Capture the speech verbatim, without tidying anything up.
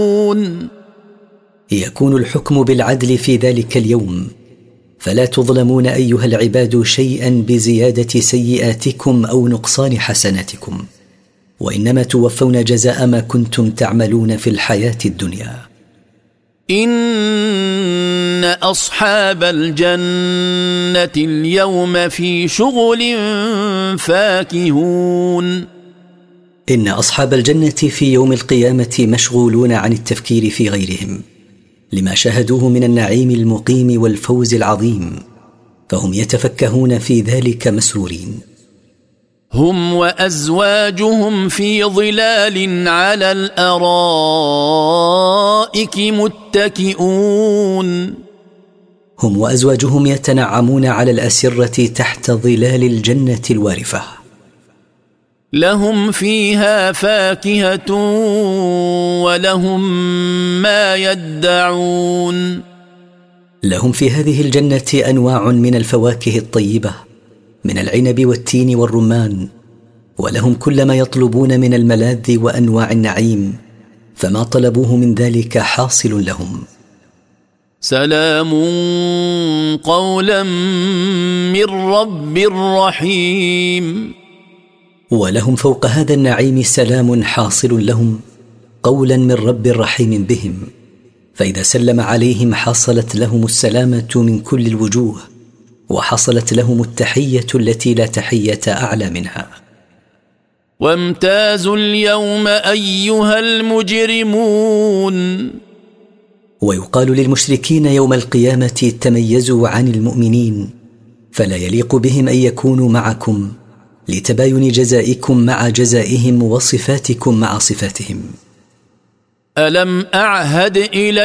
يكون الحكم بالعدل في ذلك اليوم، فلا تظلمون أيها العباد شيئا بزيادة سيئاتكم أو نقصان حسناتكم، وإنما توفون جزاء ما كنتم تعملون في الحياة الدنيا. إن أصحاب الجنة اليوم في شغل فاكهون. إن أصحاب الجنة في يوم القيامة مشغولون عن التفكير في غيرهم لما شاهدوه من النعيم المقيم والفوز العظيم، فهم يتفكهون في ذلك مسرورين. هم وأزواجهم في ظلال على الأرائك متكئون. هم وأزواجهم يتنعمون على الأسرة تحت ظلال الجنة الوارفة. لهم فيها فاكهة ولهم ما يدعون. لهم في هذه الجنة أنواع من الفواكه الطيبة من العنب والتين والرمان، ولهم كل ما يطلبون من الملاذ وأنواع النعيم، فما طلبوه من ذلك حاصل لهم. سلام قولا من رب رحيم. ولهم فوق هذا النعيم سلام حاصل لهم قولا من رب رحيم بهم، فإذا سلم عليهم حصلت لهم السلامة من كل الوجوه، وحصلت لهم التحية التي لا تحية أعلى منها. وامتازوا اليوم أيها المجرمون. ويقال للمشركين يوم القيامة تميزوا عن المؤمنين، فلا يليق بهم أن يكونوا معكم لتباين جزائكم مع جزائهم وصفاتكم مع صفاتهم. ألم أعهد إلى